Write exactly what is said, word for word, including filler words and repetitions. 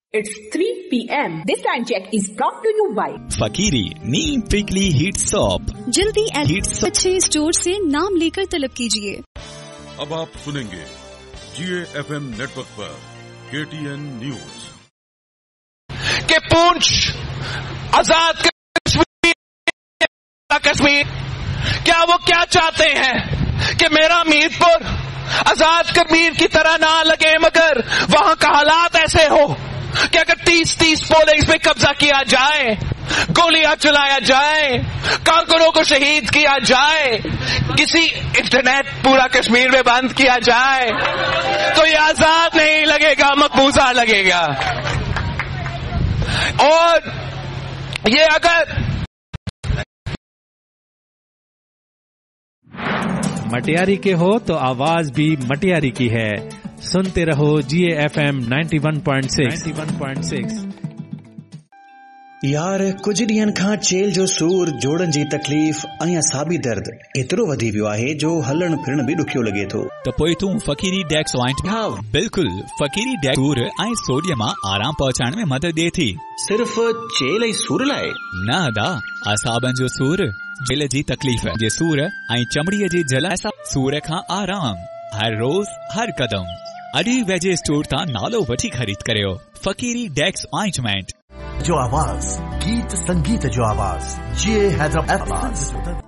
It's three p.m. This time check is brought to you by फकीरी Neem prickly heat soap. जल्दी heat soap अच्छे store से नाम लेकर तलब कीजिए। अब आप सुनेंगे जीए एफएम नेटवर्क पर केटीएन न्यूज। कि पूंछ आजाद कश्मीर, कश्मीर क्या वो क्या चाहते हैं कि मेरा मीरपुर आजाद कश्मीर की तरह ना लगे, मगर वहां का हालात ऐसे हो कि अगर तीस तीस पोलिंग पे कब्जा किया जाए, गोलियां चलाया जाए, कारकुनों को शहीद किया जाए, किसी इंटरनेट पूरा कश्मीर में बंद किया जाए, तो ये आजाद नहीं लगेगा, मकबूजा लगेगा। और ये अगर मटियारी के हो तो आवाज भी मटियारी की है। सुनते रहो जीए FM ninety one point six. यार कुछ ॾींहनि खां चेल जो सूर, जोड़नि जी तकलीफ़ ऐं असाबी दर्द एतिरो वधी वियो आहे जो हलण फिरण बि ॾुखियो लॻे थो। त पोइ तूं फकीरी डेक्स ऑइंट हा बिल्कुल फकीरी डेक्स सूर ऐं सोडियम मां आराम पहुचाइण में मदद ॾिए थी। सिर्फ़ चेल ऐं सूर लाइ? न अदा, असाबनि जो सूर, दिल जी तकलीफ़ जे सूर ऐं चमड़ीअ जी जलाए सां सूर खां आराम, हर रोज़ हर कदम। अॼु वेझे स्टोर तां नालो वठी ख़रीद करियो। फकीरी डेक्स ऑइंटमेंट। जो आवाज, गीत संगीत जो आवाज, जीए हैदराबाद।